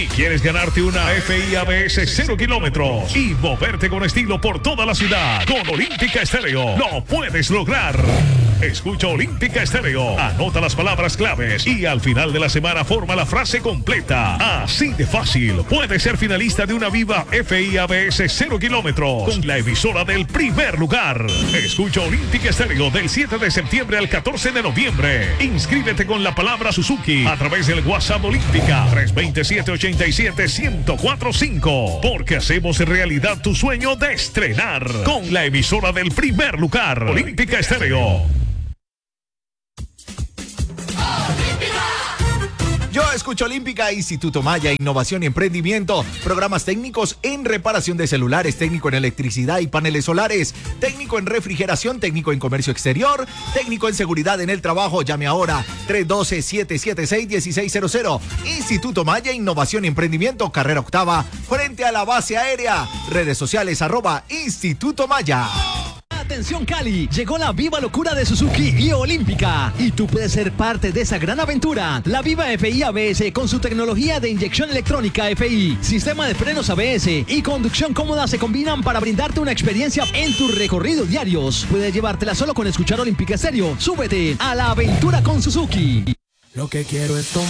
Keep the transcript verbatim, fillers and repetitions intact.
¿Quieres ganarte una F I A B S cero kilómetros y moverte con estilo por toda la ciudad? Con Olímpica Estéreo lo puedes lograr. Escucha Olímpica Estéreo, anota las palabras claves y al final de la semana forma la frase completa. Así de fácil, puedes ser finalista de una Viva F I A B S cero kilómetros con la emisora del primer lugar. Escucha Olímpica Estéreo del siete de septiembre al catorce de noviembre. Inscríbete con la palabra Suzuki a través del WhatsApp Olímpica tres dos siete, ocho siete, uno cero cuatro cinco, porque hacemos realidad tu sueño de estrenar con la emisora del primer lugar. Olímpica Estéreo. Yo escucho Olímpica, Instituto Maya, Innovación y Emprendimiento, programas técnicos en reparación de celulares, técnico en electricidad y paneles solares, técnico en refrigeración, técnico en comercio exterior, técnico en seguridad en el trabajo. Llame ahora tres uno dos, siete siete seis, uno seis cero cero. Instituto Maya, Innovación y Emprendimiento, carrera octava, frente a la base aérea. Redes sociales arroba Instituto Maya. Atención Cali, llegó la viva locura de Suzuki y Olímpica y tú puedes ser parte de esa gran aventura. La Viva F I A B S con su tecnología de inyección electrónica F I, sistema de frenos A B S y conducción cómoda se combinan para brindarte una experiencia en tus recorridos diarios. Puedes llevártela solo con escuchar Olímpica Estéreo. Súbete a la aventura con Suzuki. Lo que quiero es tomar